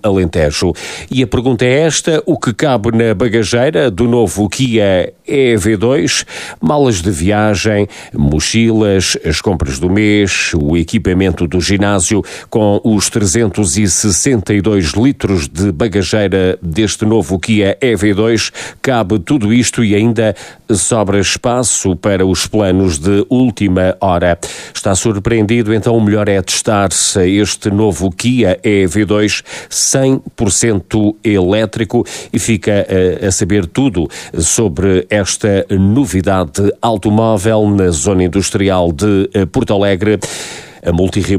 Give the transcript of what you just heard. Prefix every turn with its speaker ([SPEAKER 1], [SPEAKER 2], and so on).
[SPEAKER 1] Alentejo. E a pergunta é esta: o que cabe na bagageira do novo Kia EV2? Malas de viagem, mochilas, as compras do mês, o equipamento do ginásio. Com os 362 litros de bagageira deste novo Kia EV2, cabe tudo isto e ainda sobra espaço para os planos de última hora. Está surpreendido? Então o melhor é testar-se este novo Kia EV2 100% elétrico e fica a saber tudo sobre esta novidade automóvel na zona industrial de Porto Alegre. A Multirib